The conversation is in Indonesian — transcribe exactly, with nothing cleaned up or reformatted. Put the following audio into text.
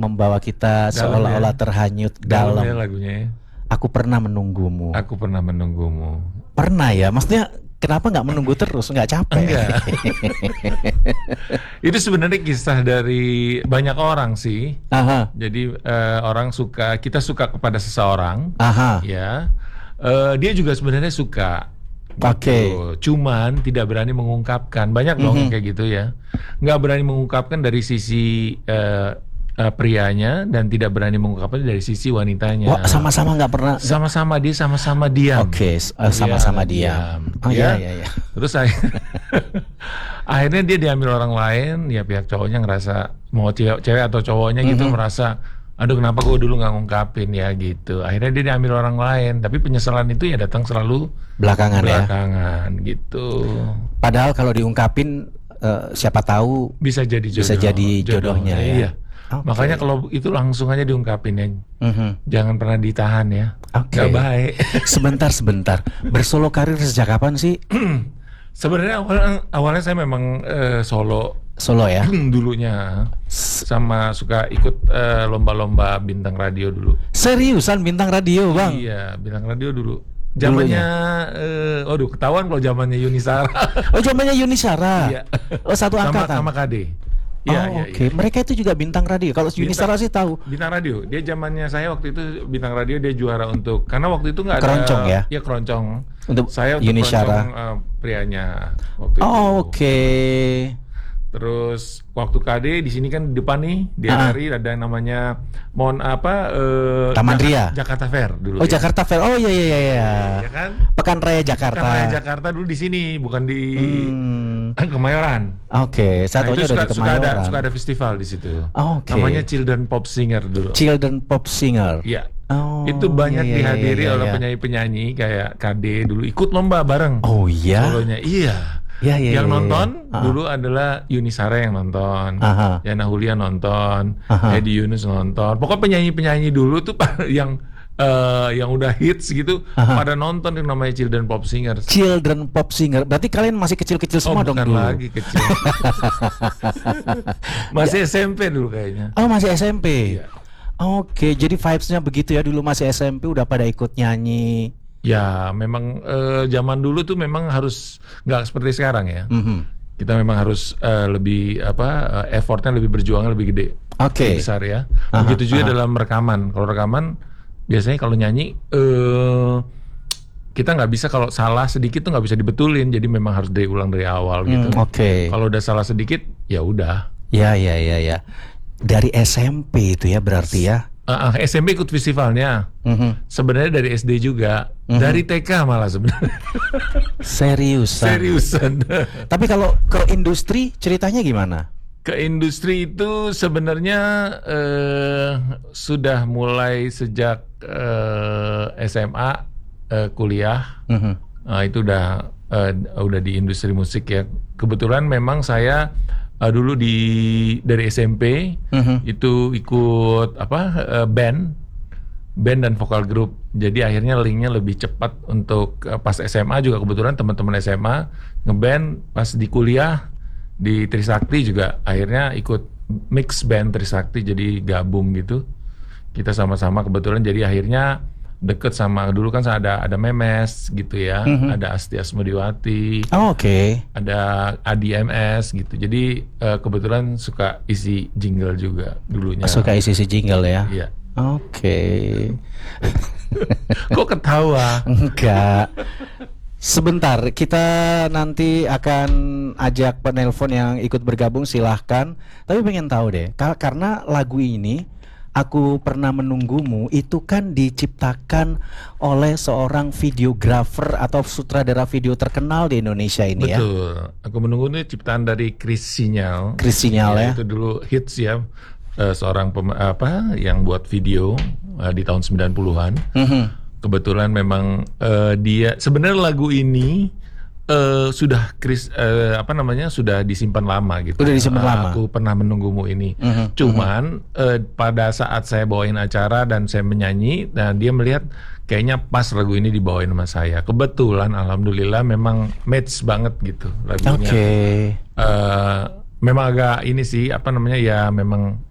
membawa kita Dalam seolah-olah ya. terhanyut Dalam dalam ya lagunya ya. Aku Pernah Menunggumu. Aku Pernah Menunggumu. Pernah ya, maksudnya kenapa nggak menunggu terus, nggak capek? Enggak. Itu sebenarnya kisah dari banyak orang sih. Aha, Jadi eh, orang suka, kita suka kepada seseorang, aha, ya. Eh, dia juga sebenarnya suka. Oke. Gitu. Cuman tidak berani mengungkapkan. Banyak dong Mhm. yang kayak gitu ya. Nggak berani mengungkapkan dari sisi eh, eh, prianya dan tidak berani mengungkapkan dari sisi wanitanya. Wah, sama-sama nggak pernah. Sama-sama dia sama-sama diam. Oke, s- eh, sama-sama Iya, diam. Oh Ya. iya iya iya. Terus akhirnya, akhirnya dia diambil orang lain, ya pihak cowoknya ngerasa mau cewek, cewek atau cowoknya gitu Mhm. merasa, aduh kenapa gue dulu nggak ngungkapin ya gitu. Akhirnya dia diambil orang lain, tapi penyesalan itu ya datang selalu Belakangan ya. belakangan gitu. Padahal kalau diungkapin eh, siapa tahu Bisa jadi jodoh. bisa jadi jodohnya ya. Iya. Oke. Makanya kalau itu langsung aja diungkapin ya. Mhm. Jangan pernah ditahan ya. Oke. Gak baik. Sebentar sebentar. Bersolo karir sejak kapan sih? Sebenarnya awalnya, awalnya saya memang eh, solo Solo ya. dulunya, sama suka ikut eh, lomba-lomba bintang radio dulu. Seriusan bintang radio, Bang? Iya, bintang radio dulu. Zamannya, eh, waduh ketahuan kalau zamannya Yunisara. Oh, zamannya Yunisara. Iya. Oh, satu sama, angkatan. sama K D. Iya, Oh, iya, oke. iya. Mereka itu juga bintang radio. Kalau Yunisara sih tahu. Bintang radio. Dia zamannya saya waktu itu bintang radio, dia juara untuk, karena waktu itu nggak ada Keroncong ya? Iya, keroncong. Untuk Saya untuk Yunisara. keroncong eh, prianya waktu itu. Oh, oke. Terus waktu K D di sini kan di depan nih di Ah. R R I ada yang namanya Mon apa eh, Taman Jaka- Ria. Jakarta Fair dulu. Oh, ya. Jakarta Fair. Oh, iya iya iya iya. Ya kan? Pekan Raya Jakarta. Pekan Raya Jakarta dulu di sini, bukan di Hmm. Kemayoran. Oke, Nah, satunya itu udah suka, di suka ada Kemayoran. suka ada festival di situ. Oh, oke. Namanya Children Pop Singer dulu. Children Pop Singer. Iya. Oh, Itu banyak iya, iya, dihadiri iya, oleh iya. penyanyi-penyanyi kayak K D dulu ikut lomba bareng. Oh iya. Solonya. Iya. Iya iya. yang iya, nonton iya. Ah. dulu adalah Yunisara yang nonton, Aha. Yana Hulia nonton, Aha. Edi Yunus nonton. Pokoknya penyanyi-penyanyi dulu tuh yang eh, yang udah hits gitu Aha. pada nonton yang namanya Children Pop Singers. Children Pop Singer. Berarti kalian masih kecil-kecil Oh, semua dong bukan dulu. lagi kecil. Masih S M P dulu kayaknya. Oh, masih S M P. Iya. Oke, jadi vibes-nya begitu ya, dulu masih S M P udah pada ikut nyanyi. Ya, memang eh, zaman dulu tuh memang harus nggak seperti sekarang ya. Mhm. Kita memang harus eh, lebih apa eh, effortnya lebih berjuangnya lebih gede, Oke. lebih besar ya. Aha, Begitu juga aha. dalam rekaman. Kalau rekaman biasanya kalau nyanyi eh kita nggak bisa, kalau salah sedikit tuh nggak bisa dibetulin. Jadi memang harus diulang dari awal gitu. Hmm, Oke. Kalau udah salah sedikit ya udah. Ya ya ya ya. Dari S M P itu ya berarti ya. Ah, ah, S M P ikut festivalnya. Mhm. Sebenarnya dari S D juga, Mhm. dari T K malah sebenarnya. Seriusan. Seriusan. Tapi kalau ke industri ceritanya gimana? Ke industri itu sebenarnya eh, sudah mulai sejak eh, S M A, eh, kuliah. Mhm. Nah, itu udah eh, udah di industri musik ya. Kebetulan memang saya eh, dulu di dari S M P Mhm. itu ikut apa eh, band, band dan vokal grup. Jadi akhirnya linknya lebih cepat untuk eh, pas S M A juga kebetulan teman-teman S M A ngeband, pas di kuliah di Trisakti juga akhirnya ikut mix band Trisakti, jadi gabung gitu. Kita sama-sama kebetulan jadi akhirnya deket sama, dulu kan ada ada Memes gitu ya, Mhm. ada Asti Asmodiwati, Oh, oke. ada Adi M S gitu. Jadi eh, kebetulan suka isi jingle juga dulunya. Suka isi si jingle ya. Iya. Oke. Kok ketawa? Enggak. Sebentar, kita nanti akan ajak penelpon yang ikut bergabung, silahkan. Tapi pengen tahu deh, ka- karena lagu ini Aku Pernah Menunggumu itu kan diciptakan oleh seorang videografer atau sutradara video terkenal di Indonesia ini ya. Betul. Aku Menunggu ini ciptaan dari Chris Sinyal. Chris Sinyal ya. Itu dulu hits ya. Eh, seorang pem- apa yang buat video eh, di tahun sembilan puluhan. Mhm. Kebetulan memang eh, dia sebenarnya lagu ini eh, sudah Chris eh, apa namanya sudah disimpan lama gitu. Udah disimpan Ah, lama. Aku Pernah Menunggumu ini. Mhm, Cuman eh, pada saat saya bawain acara dan saya menyanyi, nah dia melihat kayaknya pas lagu ini dibawain sama saya. Kebetulan alhamdulillah memang match banget gitu lagunya. Oke. Eh, memang agak ini sih apa namanya ya memang